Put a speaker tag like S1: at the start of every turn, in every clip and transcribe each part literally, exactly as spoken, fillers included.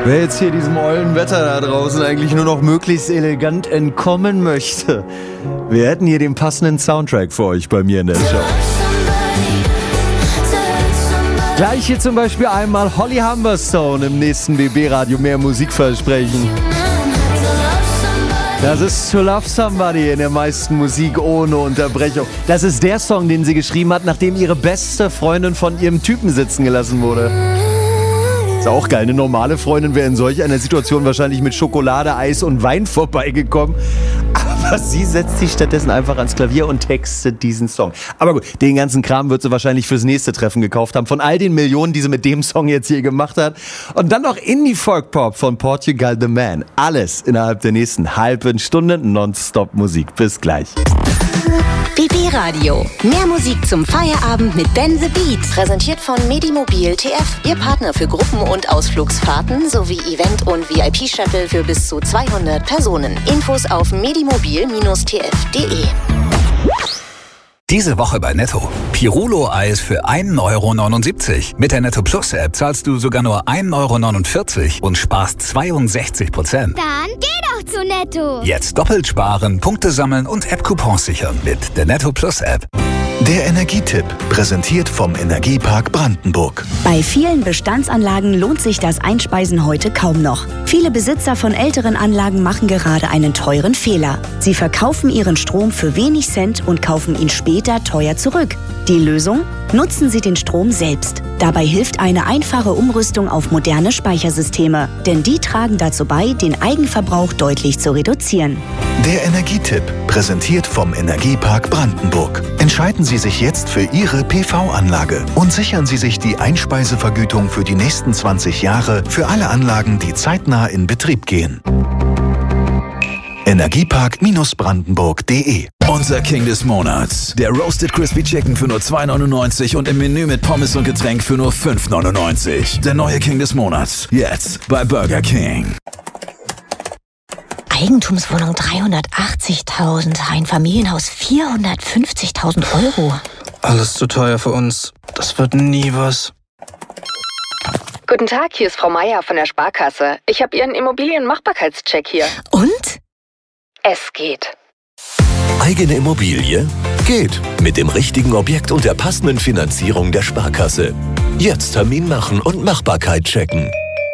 S1: Wer jetzt hier diesem ollen Wetter da draußen eigentlich nur noch möglichst elegant entkommen möchte, wir hätten hier den passenden Soundtrack für euch bei mir in der Show. Gleich hier zum Beispiel einmal Holly Humberstone im nächsten B B-Radio mehr Musik versprechen. Das ist To Love Somebody in der meisten Musik ohne Unterbrechung. Das ist der Song, den sie geschrieben hat, nachdem ihre beste Freundin von ihrem Typen sitzen gelassen wurde. Ist auch geil, eine normale Freundin wäre in solch einer Situation wahrscheinlich mit Schokolade, Eis und Wein vorbeigekommen. Aber sie setzt sich stattdessen einfach ans Klavier und textet diesen Song. Aber gut, den ganzen Kram wird sie wahrscheinlich fürs nächste Treffen gekauft haben. Von all den Millionen, die sie mit dem Song jetzt hier gemacht hat. Und dann noch Indie-Folk-Pop von Portugal The Man. Alles innerhalb der nächsten halben Stunde Nonstop-Musik. Bis gleich.
S2: B B-Radio. Mehr Musik zum Feierabend mit Ben the Beat. Präsentiert von Medimobil T F. Ihr Partner für Gruppen- und Ausflugsfahrten sowie Event- und V I P-Shuttle für bis zu zweihundert Personen. Infos auf medimobil Bindestrich t f punkt d e.
S3: Diese Woche bei Netto. Pirulo-Eis für ein Euro neunundsiebzig. Mit der Netto Plus App zahlst du sogar nur ein Euro neunundvierzig und sparst zweiundsechzig Prozent.
S4: Dann geh doch zu Netto.
S3: Jetzt doppelt sparen, Punkte sammeln und App-Coupons sichern mit der Netto Plus App.
S5: Der Energietipp, präsentiert vom Energiepark Brandenburg.
S6: Bei vielen Bestandsanlagen lohnt sich das Einspeisen heute kaum noch. Viele Besitzer von älteren Anlagen machen gerade einen teuren Fehler. Sie verkaufen ihren Strom für wenig Cent und kaufen ihn später teuer zurück. Die Lösung? Nutzen Sie den Strom selbst. Dabei hilft eine einfache Umrüstung auf moderne Speichersysteme, denn die tragen dazu bei, den Eigenverbrauch deutlich zu reduzieren.
S5: Der Energietipp, präsentiert vom Energiepark Brandenburg. Entscheiden Sie sich jetzt für Ihre P V-Anlage und sichern Sie sich die Einspeisevergütung für die nächsten zwanzig Jahre für alle Anlagen, die zeitnah in Betrieb gehen. Energiepark Brandenburg punkt de.
S7: Unser King des Monats. Der Roasted Crispy Chicken für nur zwei neunundneunzig und im Menü mit Pommes und Getränk für nur fünf neunundneunzig. Der neue King des Monats. Jetzt bei Burger King.
S2: Eigentumswohnung dreihundertachtzigtausend, ein Familienhaus vierhundertfünfzigtausend Euro.
S8: Alles zu teuer für uns. Das wird nie was.
S9: Guten Tag, hier ist Frau Meier von der Sparkasse. Ich habe Ihren Immobilienmachbarkeitscheck hier.
S2: Und?
S9: Es geht.
S10: Eigene Immobilie? Geht. Mit dem richtigen Objekt und der passenden Finanzierung der Sparkasse. Jetzt Termin machen und Machbarkeit checken.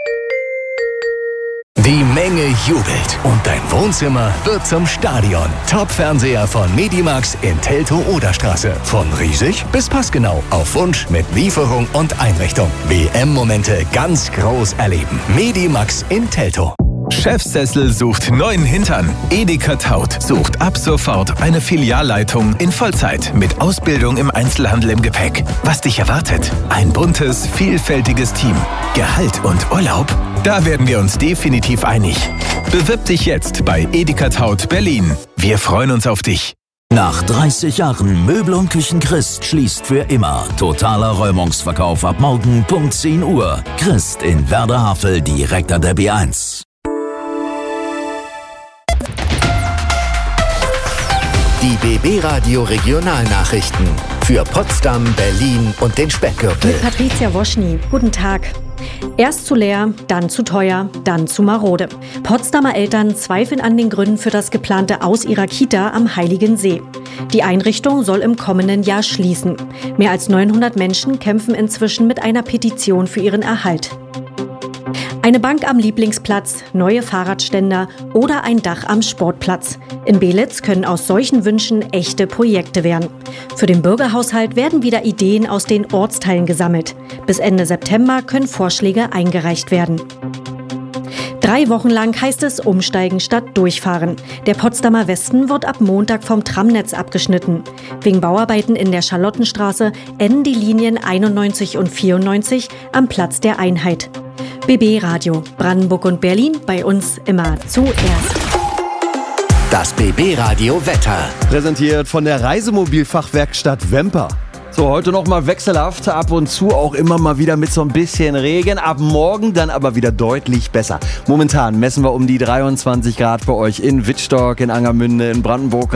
S10: Die Menge jubelt und dein Wohnzimmer wird zum Stadion. Top-Fernseher von Medimax in Teltow-Oderstraße. Von riesig bis passgenau. Auf Wunsch mit Lieferung und Einrichtung. W M-Momente ganz groß erleben. Medimax in Teltow.
S11: Chefsessel sucht neuen Hintern. Edeka Taut sucht ab sofort eine Filialleitung in Vollzeit mit Ausbildung im Einzelhandel im Gepäck. Was dich erwartet? Ein buntes, vielfältiges Team. Gehalt und Urlaub? Da werden wir uns definitiv einig. Bewirb dich jetzt bei Edeka Taut Berlin. Wir freuen uns auf dich.
S12: Nach dreißig Jahren Möbel und Küchen Christ schließt für immer. Totaler Räumungsverkauf ab morgen Punkt zehn Uhr. Christ in Werder Havel direkt an der B eins.
S10: Die B B-Radio Regionalnachrichten für Potsdam, Berlin und den Speckgürtel.
S13: Mit Patricia Woschny. Guten Tag. Erst zu leer, dann zu teuer, dann zu marode. Potsdamer Eltern zweifeln an den Gründen für das geplante Aus ihrer Kita am Heiligen See. Die Einrichtung soll im kommenden Jahr schließen. Mehr als neunhundert Menschen kämpfen inzwischen mit einer Petition für ihren Erhalt. Eine Bank am Lieblingsplatz, neue Fahrradständer oder ein Dach am Sportplatz. In Belitz können aus solchen Wünschen echte Projekte werden. Für den Bürgerhaushalt werden wieder Ideen aus den Ortsteilen gesammelt. Bis Ende September können Vorschläge eingereicht werden. Drei Wochen lang heißt es Umsteigen statt Durchfahren. Der Potsdamer Westen wird ab Montag vom Tramnetz abgeschnitten. Wegen Bauarbeiten in der Charlottenstraße enden die Linien einundneunzig und vierundneunzig am Platz der Einheit. B B-Radio, Brandenburg und Berlin, bei uns immer zuerst.
S10: Das B B-Radio Wetter.
S1: Präsentiert von der Reisemobilfachwerkstatt Wemper. So, heute noch mal wechselhaft, ab und zu auch immer mal wieder mit so ein bisschen Regen. Ab morgen dann aber wieder deutlich besser. Momentan messen wir um die dreiundzwanzig Grad bei euch in Wittstock, in Angermünde, in Brandenburg.